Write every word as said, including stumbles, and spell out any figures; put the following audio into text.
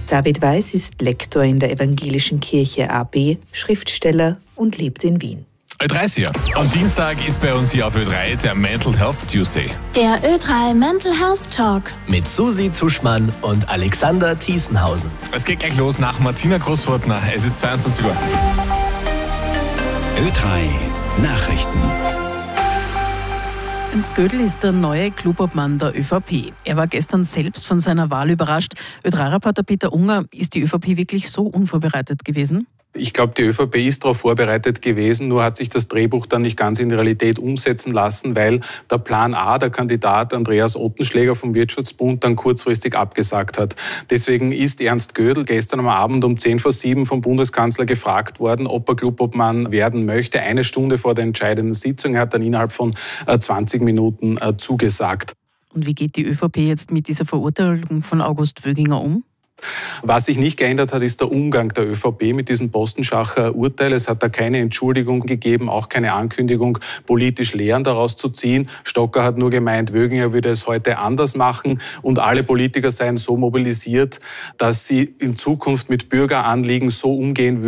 David Weiß ist Lektor in der Evangelischen Kirche A B, Schriftsteller und lebt in Wien. Ö drei ist hier. Am Dienstag ist bei uns hier auf Ö drei der Mental Health Tuesday. Der Ö drei Mental Health Talk. Mit Susi Zuschmann und Alexander Thiesenhausen. Es geht gleich los nach Martina Großfurtner. Es ist zweiundzwanzig Uhr. Ö drei Nachrichten. Ernst Gödel ist der neue Clubobmann der ÖVP. Er war gestern selbst von seiner Wahl überrascht. Ö drei Reporter Peter Unger, ist die ÖVP wirklich so unvorbereitet gewesen? Ich glaube, die ÖVP ist darauf vorbereitet gewesen, nur hat sich das Drehbuch dann nicht ganz in die Realität umsetzen lassen, weil der Plan A, der Kandidat Andreas Ottenschläger vom Wirtschaftsbund, dann kurzfristig abgesagt hat. Deswegen ist Ernst Gödel gestern am Abend um zehn vor sieben vom Bundeskanzler gefragt worden, ob er Clubobmann werden möchte. Eine Stunde vor der entscheidenden Sitzung. Er hat dann innerhalb von zwanzig Minuten zugesagt. Und wie geht die ÖVP jetzt mit dieser Verurteilung von August Wöginger um? Was sich nicht geändert hat, ist der Umgang der ÖVP mit diesem Postenschacher Urteil. Es hat da keine Entschuldigung gegeben, auch keine Ankündigung, politisch Lehren daraus zu ziehen. Stocker hat nur gemeint, Wöginger würde es heute anders machen und alle Politiker seien so mobilisiert, dass sie in Zukunft mit Bürgeranliegen so umgehen würden,